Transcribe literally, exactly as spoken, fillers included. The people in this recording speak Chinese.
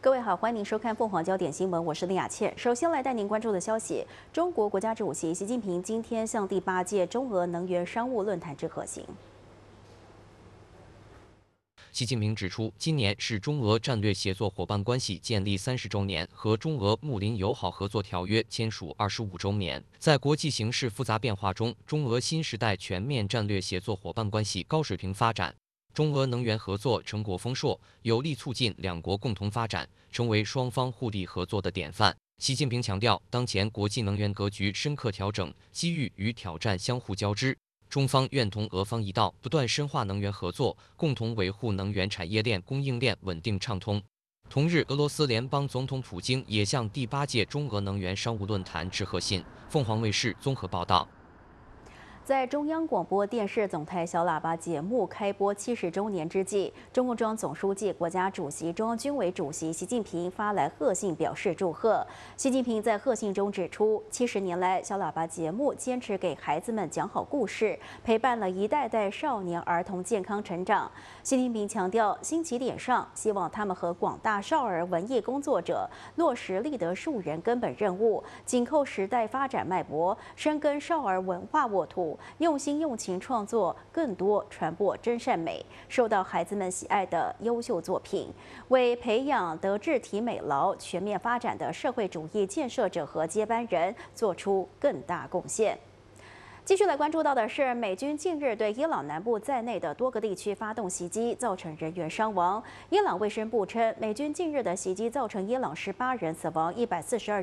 各位好，欢迎您收看凤凰焦点新闻，我是林雅倩。首先来带您关注的消息：中国国家主席习近平今天向第八届中俄能源商务论坛致贺信。 习近平指出，今年是中俄战略协作伙伴关系建立三十周年和中俄睦邻友好合作条约签署二十五周年。在国际形势复杂变化中，中俄新时代全面战略协作伙伴关系高水平发展。 中俄能源合作成果丰硕，有力促进两国共同发展，成为双方互利合作的典范。习近平强调，当前国际能源格局深刻调整，机遇与挑战相互交织。中方愿同俄方一道，不断深化能源合作，共同维护能源产业链供应链稳定畅通。同日，俄罗斯联邦总统普京也向第八届中俄能源商务论坛致贺信。凤凰卫视综合报道。 在中央广播电视总台小喇叭节目开播七十周年之际，中共中央总书记、国家主席、中央军委主席习近平发来贺信，表示祝贺。习近平在贺信中指出，七十年来，小喇叭节目坚持给孩子们讲好故事，陪伴了一代代少年儿童健康成长。习近平强调，新起点上，希望他们和广大少儿文艺工作者落实立德树人根本任务，紧扣时代发展脉搏，深耕少儿文化沃土。 用心用情创作更多传播真善美，受到孩子们喜爱的优秀作品，为培养德智体美劳全面发展的社会主义建设者和接班人做出更大贡献。 继续来关注到的是，美军近日对伊朗南部在内的多个地区发动袭击，造成人员伤亡。伊朗卫生部称，美军近日的袭击造成伊朗十八人死亡，一百四十二